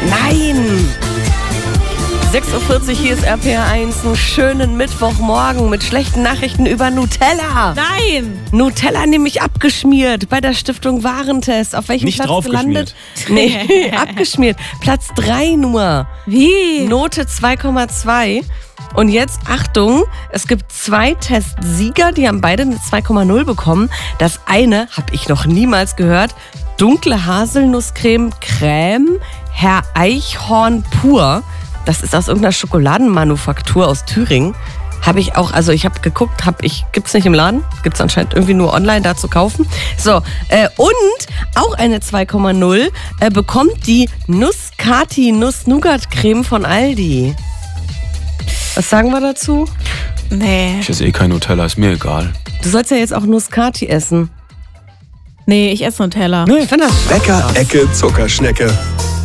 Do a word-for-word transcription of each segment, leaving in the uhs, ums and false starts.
Nein! sechs Uhr vierzig, hier ist R P R eins. Einen schönen Mittwochmorgen mit schlechten Nachrichten über Nutella. Nein! Nutella nämlich abgeschmiert bei der Stiftung Warentest. Auf welchem Nicht Platz gelandet? draufgeschmiert. Nee, abgeschmiert. Platz drei nur. Wie? Note zwei Komma zwei. Und jetzt, Achtung, es gibt zwei Testsieger, die haben beide eine zwei Komma null bekommen. Das eine, habe ich noch niemals gehört, dunkle Haselnusscreme Crème Herr Eichhorn pur. Das ist aus irgendeiner Schokoladenmanufaktur aus Thüringen. Habe ich auch, also ich habe geguckt, habe ich, gibt's nicht im Laden, gibt's anscheinend irgendwie nur online da zu kaufen. So, äh, und auch eine zwei Komma null äh, bekommt die Nuss-Kati Nuss-Nougat-Creme von Aldi. Was sagen wir dazu? Nee. Ich esse eh kein Nutella, ist mir egal. Du sollst ja jetzt auch Nuss-Kati essen. Nee, ich esse Nutella. Ich finde das Bäcker, Ecke, Zuckerschnecke.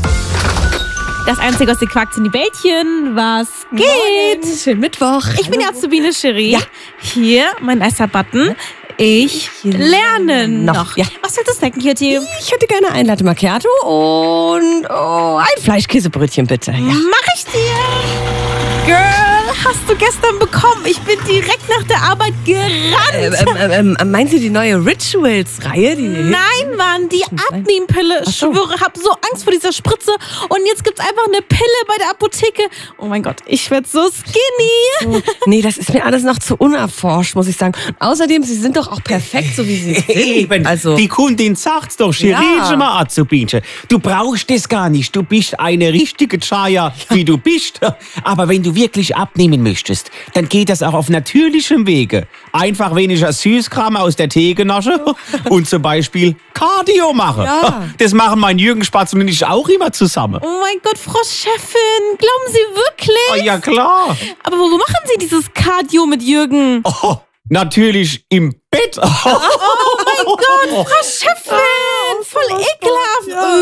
Das Einzige, was die quackt, sind die Bällchen. Was geht? Schönen Mittwoch. Ich bin die Azubine Cherie. Ja. Hier, mein nicer Button. Ich lerne noch. noch. Ja. Was willst du snacken, Kitty? Ich hätte gerne ein Latte Macchiato und oh, ein Fleischkäsebrötchen bitte. Ja. Mach ich dir. Girl, hast du gestern bekommen. Ich bin direkt nach der Arbeit gerannt. Ähm, ähm, ähm, meinen Sie die neue Rituals-Reihe? Die Nein, Mann, die Abnehmpille. Ich so. schwöre, hab so Angst vor dieser Spritze. Und jetzt gibt's einfach eine Pille bei der Apotheke. Oh mein Gott, ich werd so skinny. So, nee, das ist mir alles noch zu unerforscht, muss ich sagen. Und außerdem, Sie sind doch auch perfekt, so wie Sie sind. Eben, Also, die Kundin sagt's doch, Ja. Cherie, mal Azubinchen. Du brauchst das gar nicht. Du bist eine richtige Chaya, wie du bist. Aber wenn du wirklich abnehmen möchtest, dann geht das auch auf natürlichem Wege. Einfach weniger Süßkram aus der Tegenasche und zum Beispiel Cardio machen. Ja. Das machen mein Jürgen Spatz und ich auch immer zusammen. Oh mein Gott, Frau Chefin, glauben Sie wirklich? Oh, ja, klar. Aber wo, wo machen Sie dieses Cardio mit Jürgen? Oh, natürlich im Bett. Oh mein Gott, Frau Chefin, voll ekelhaft.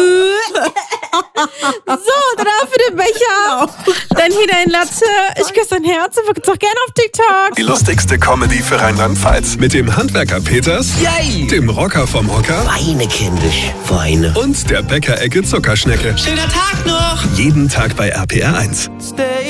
So, dann für den Becher. Dann hier dein Latte. Ich küsse dein Herz und vergiss auch gerne auf TikTok. Die lustigste Comedy für Rheinland-Pfalz. Mit dem Handwerker Peters, Yay! dem Rocker vom Hocker Weine, kindisch, Weine. und der Bäcker-Ecke Zuckerschnecke. Schöner Tag noch! Jeden Tag bei R P R eins.